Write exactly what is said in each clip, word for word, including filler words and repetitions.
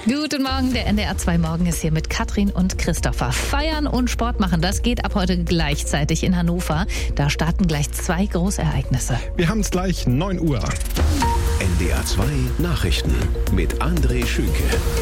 Guten Morgen, der N D R zwei Morgen ist hier mit Katrin und Christopher. Feiern und Sport machen, das geht ab heute gleichzeitig in Hannover. Da starten gleich zwei Großereignisse. Wir haben es gleich neun Uhr. N D R zwei Nachrichten mit André Schünke.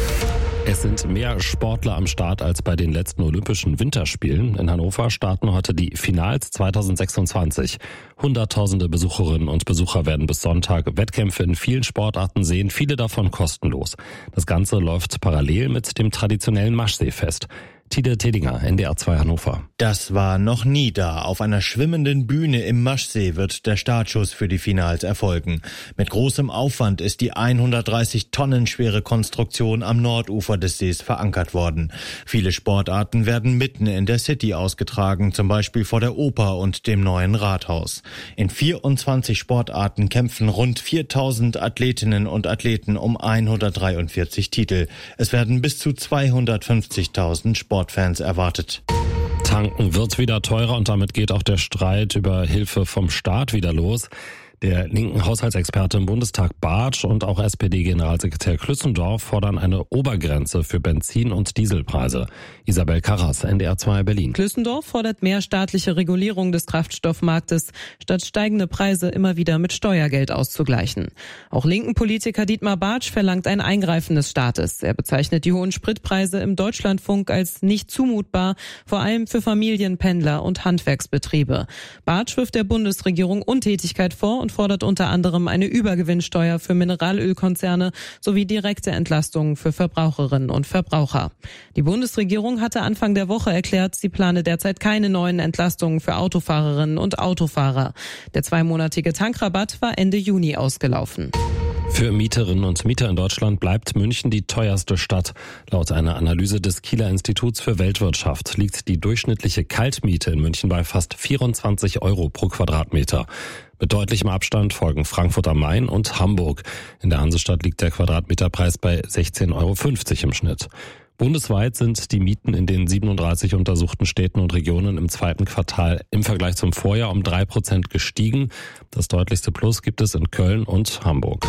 Es sind mehr Sportler am Start als bei den letzten Olympischen Winterspielen. In Hannover starten heute die Finals zweitausendsechsundzwanzig. Hunderttausende Besucherinnen und Besucher werden bis Sonntag Wettkämpfe in vielen Sportarten sehen, viele davon kostenlos. Das Ganze läuft parallel mit dem traditionellen Maschseefest. Tide Tedinger, N D R zwei Hannover. Das war noch nie da. Auf einer schwimmenden Bühne im Maschsee wird der Startschuss für die Finals erfolgen. Mit großem Aufwand ist die hundertdreißig Tonnen schwere Konstruktion am Nordufer des Sees verankert worden. Viele Sportarten werden mitten in der City ausgetragen, zum Beispiel vor der Oper und dem neuen Rathaus. In vierundzwanzig Sportarten kämpfen rund viertausend Athletinnen und Athleten um hundertdreiundvierzig Titel. Es werden bis zu zweihundertfünfzigtausend Sportfans erwartet. Tanken wird wieder teurer und damit geht auch der Streit über Hilfe vom Staat wieder los. Der linken Haushaltsexperte im Bundestag Bartsch und auch S P D-Generalsekretär Klüssendorf fordern eine Obergrenze für Benzin- und Dieselpreise. Isabel Karras, N D R zwei Berlin. Klüssendorf fordert mehr staatliche Regulierung des Kraftstoffmarktes, statt steigende Preise immer wieder mit Steuergeld auszugleichen. Auch linken Politiker Dietmar Bartsch verlangt ein Eingreifen des Staates. Er bezeichnet die hohen Spritpreise im Deutschlandfunk als nicht zumutbar, vor allem für Familien, Pendler und Handwerksbetriebe. Bartsch wirft der Bundesregierung Untätigkeit vor und fordert unter anderem eine Übergewinnsteuer für Mineralölkonzerne sowie direkte Entlastungen für Verbraucherinnen und Verbraucher. Die Bundesregierung hatte Anfang der Woche erklärt, sie plane derzeit keine neuen Entlastungen für Autofahrerinnen und Autofahrer. Der zweimonatige Tankrabatt war Ende Juni ausgelaufen. Für Mieterinnen und Mieter in Deutschland bleibt München die teuerste Stadt. Laut einer Analyse des Kieler Instituts für Weltwirtschaft liegt die durchschnittliche Kaltmiete in München bei fast vierundzwanzig Euro pro Quadratmeter. Mit deutlichem Abstand folgen Frankfurt am Main und Hamburg. In der Hansestadt liegt der Quadratmeterpreis bei sechzehn Euro fünfzig im Schnitt. Bundesweit sind die Mieten in den siebenunddreißig untersuchten Städten und Regionen im zweiten Quartal im Vergleich zum Vorjahr um drei Prozent gestiegen. Das deutlichste Plus gibt es in Köln und Hamburg.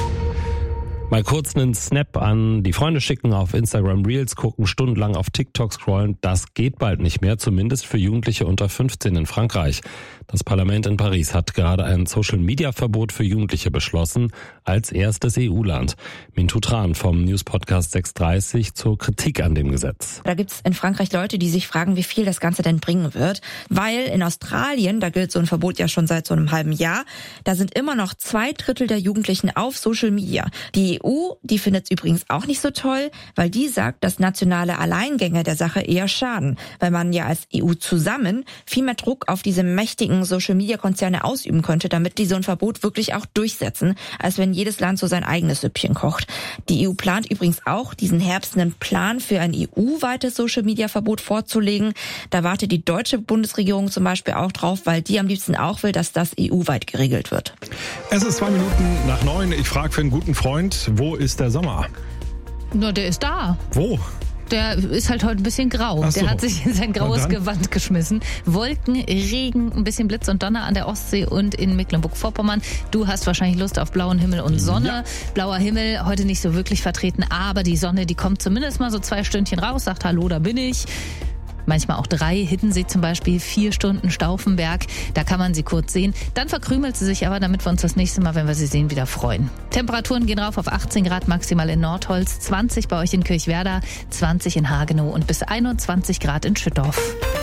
Mal kurz einen Snap an die Freunde schicken, auf Instagram Reels gucken, stundenlang auf TikTok scrollen, das geht bald nicht mehr, zumindest für Jugendliche unter fünfzehn in Frankreich. Das Parlament in Paris hat gerade ein Social-Media-Verbot für Jugendliche beschlossen, als erstes E U-Land. Mintu Tran vom News-Podcast sechs dreißig zur Kritik an dem Gesetz. Da gibt's in Frankreich Leute, die sich fragen, wie viel das Ganze denn bringen wird. Weil in Australien, da gilt so ein Verbot ja schon seit so einem halben Jahr, da sind immer noch zwei Drittel der Jugendlichen auf Social Media. Die E U, die findet es übrigens auch nicht so toll, weil die sagt, dass nationale Alleingänge der Sache eher schaden, weil man ja als E U zusammen viel mehr Druck auf diese mächtigen Social-Media-Konzerne ausüben könnte, damit die so ein Verbot wirklich auch durchsetzen, als wenn jedes Land so sein eigenes Süppchen kocht. Die E U plant übrigens auch, diesen Herbst einen Plan für ein E U-weites Social-Media-Verbot vorzulegen. Da wartet die deutsche Bundesregierung zum Beispiel auch drauf, weil die am liebsten auch will, dass das E U-weit geregelt wird. Es ist zwei Minuten nach neun. Ich frage für einen guten Freund, wo ist der Sommer? Nur der ist da. Wo? Der ist halt heute ein bisschen grau. Ach so. Der hat sich in sein graues Gewand geschmissen. Wolken, Regen, ein bisschen Blitz und Donner an der Ostsee und in Mecklenburg-Vorpommern. Du hast wahrscheinlich Lust auf blauen Himmel und Sonne. Ja. Blauer Himmel, heute nicht so wirklich vertreten, aber die Sonne, die kommt zumindest mal so zwei Stündchen raus, sagt Hallo, da bin ich. Manchmal auch drei, Hiddensee zum Beispiel, vier Stunden Stauffenberg, da kann man sie kurz sehen. Dann verkrümelt sie sich aber, damit wir uns das nächste Mal, wenn wir sie sehen, wieder freuen. Temperaturen gehen rauf auf achtzehn Grad maximal in Nordholz, zwanzig bei euch in Kirchwerder, zwanzig in Hagenow und bis einundzwanzig Grad in Schüttorf.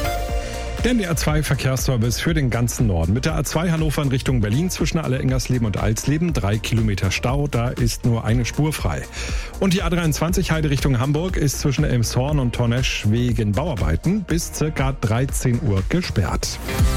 Der N D R zwei Verkehrsservice für den ganzen Norden. Mit der A zwei Hannover in Richtung Berlin zwischen Alle-Engersleben und Alsleben. Drei Kilometer Stau, da ist nur eine Spur frei. Und die A dreiundzwanzig Heide Richtung Hamburg ist zwischen Elmshorn und Tornesch wegen Bauarbeiten bis circa dreizehn Uhr gesperrt.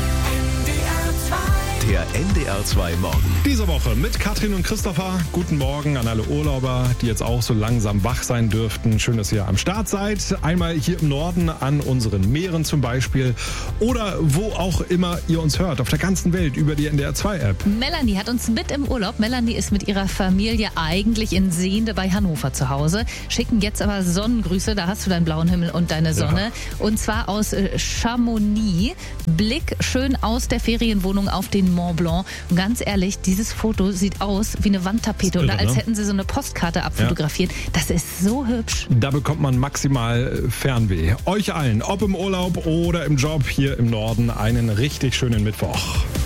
Der N D R zwei Morgen. Diese Woche mit Katrin und Christopher. Guten Morgen an alle Urlauber, die jetzt auch so langsam wach sein dürften. Schön, dass ihr am Start seid. Einmal hier im Norden an unseren Meeren zum Beispiel. Oder wo auch immer ihr uns hört. Auf der ganzen Welt über die N D R zwei App. Melanie hat uns mit im Urlaub. Melanie ist mit ihrer Familie eigentlich in Sehnde bei Hannover zu Hause. Schicken jetzt aber Sonnengrüße. Da hast du deinen blauen Himmel und deine Sonne. Ja. Und zwar aus Chamonix. Blick schön aus der Ferienwohnung auf den Mont Blanc. Und ganz ehrlich, dieses Foto sieht aus wie eine Wandtapete oder als hätten sie so eine Postkarte abfotografiert. Ja. Das ist so hübsch. Da bekommt man maximal Fernweh. Euch allen, ob im Urlaub oder im Job hier im Norden, einen richtig schönen Mittwoch.